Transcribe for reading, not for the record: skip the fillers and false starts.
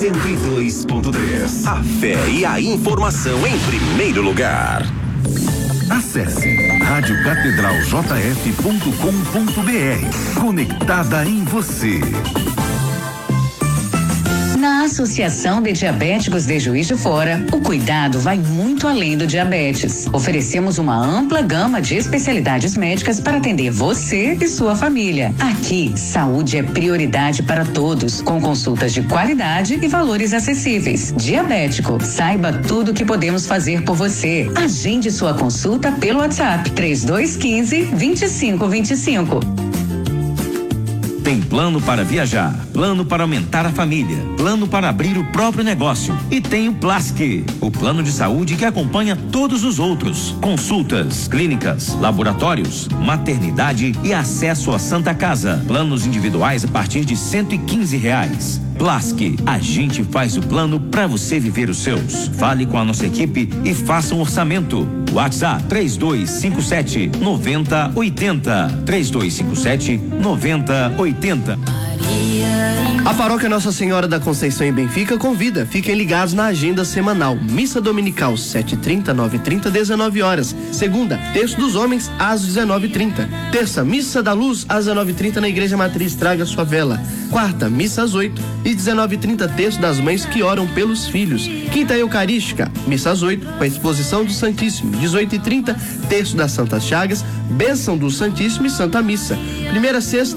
102.3. A fé e a informação em primeiro lugar. Acesse radiocatedraljf.com.br. Conectada em você. Na Associação de Diabéticos de Juiz de Fora, o cuidado vai muito além do diabetes. Oferecemos uma ampla gama de especialidades médicas para atender você e sua família. Aqui, saúde é prioridade para todos, com consultas de qualidade e valores acessíveis. Diabético, saiba tudo o que podemos fazer por você. Agende sua consulta pelo WhatsApp 3215-2525. Tem plano para viajar, plano para aumentar a família, plano para abrir o próprio negócio. E tem o Plask, o plano de saúde que acompanha todos os outros. Consultas, clínicas, laboratórios, maternidade e acesso à Santa Casa. Planos individuais a partir de R$115. Plask, a gente faz o plano para você viver os seus. Fale com a nossa equipe e faça um orçamento. WhatsApp 3257-9080. 3257-9080. A Paróquia Nossa Senhora da Conceição em Benfica convida. Fiquem ligados na agenda semanal. Missa dominical 7h30, 9h30, 19 horas. Segunda, Terço dos Homens às 19h30. Terça, Missa da Luz às 19h30 na Igreja Matriz. Traga sua vela. Quarta, missa às 8h e 19h30, Terço das Mães que oram pelos filhos. Quinta, Eucarística, missa às 8h, com a exposição do Santíssimo. 18h30, Terço das Santas Chagas, bênção do Santíssimo e Santa Missa. Primeira, sexta,